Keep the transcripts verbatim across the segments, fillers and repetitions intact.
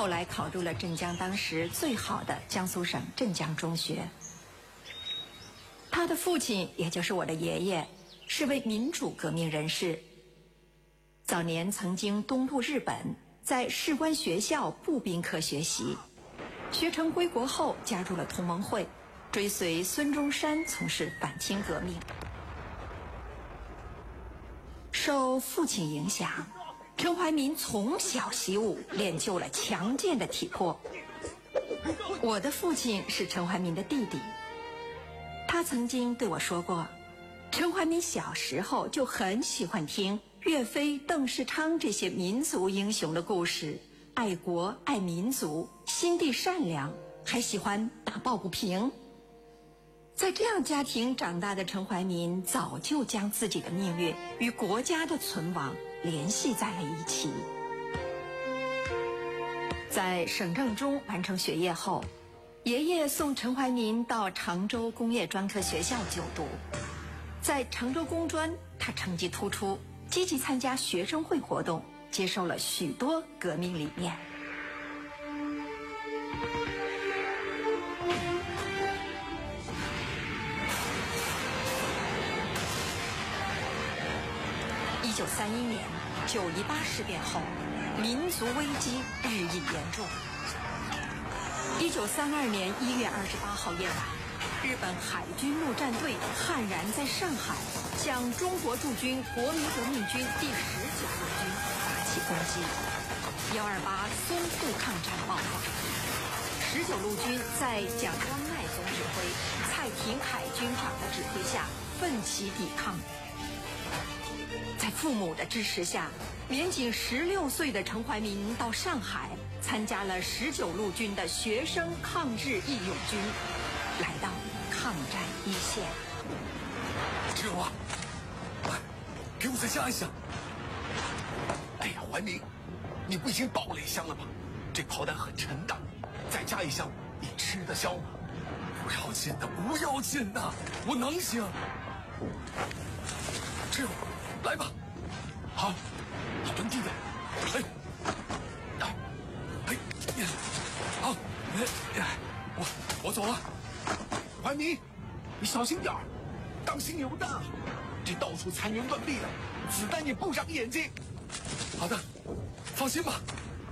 后来考入了镇江当时最好的江苏省镇江中学。他的父亲，也就是我的爷爷，是位民主革命人士。早年曾经东渡日本，在士官学校步兵科学习，学成归国后加入了同盟会，追随孙中山从事反清革命。受父亲影响，陈怀民从小习武，练就了强健的体魄。我的父亲是陈怀民的弟弟，他曾经对我说过，陈怀民小时候就很喜欢听岳飞、邓世昌这些民族英雄的故事，爱国爱民族，心地善良，还喜欢打抱不平。在这样家庭长大的陈怀民，早就将自己的命运与国家的存亡联系在了一起。在省政中完成学业后，爷爷送陈怀民到常州工业专科学校就读。在常州工专，他成绩突出，积极参加学生会活动，接受了许多革命理念。一九三一年九一八事变后，民族危机日益严重。一九三二年一月二十八号夜晚，日本海军陆战队悍然在上海向中国驻军国民革命军第十九路军发起攻击，幺二八淞沪抗战爆发。十九路军在蒋光鼐总指挥、蔡廷锴军长的指挥下奋起抵抗。在父母的支持下，年仅十六岁的陈怀民到上海参加了十九路军的学生抗日义勇军，来到抗战一线。 志勇啊，来，给我再加一箱。哎呀，怀民，你不已经倒了一箱了吗？这炮弹很沉的，再加一箱，你吃得消吗？不要紧的，不要紧的，我能行。志勇，来吧。好，你蹲地的。哎，哎，哎，好，哎，我我走了。怀民，你小心点儿，当心有弹啊！这到处残垣断壁的，子弹也不长眼睛。好的，放心吧。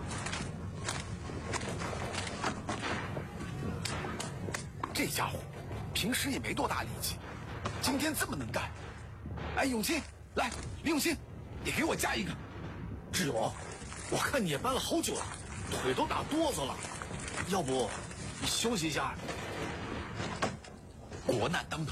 这家伙平时也没多大力气，今天这么能干。哎，永清，来，李永清，也给我加一个。 志勇，我看你也搬了好久了，腿都打哆嗦了，要不你休息一下？ 国难当头。